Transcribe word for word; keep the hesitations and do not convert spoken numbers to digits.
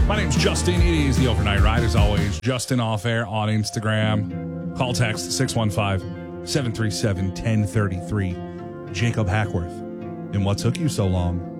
My name's Justin. It is the Overnight Ride, as always. Justin Off Air on Instagram. Call text six one five, seven three seven, one zero three three. Jacob Hackworth. And what took you so long?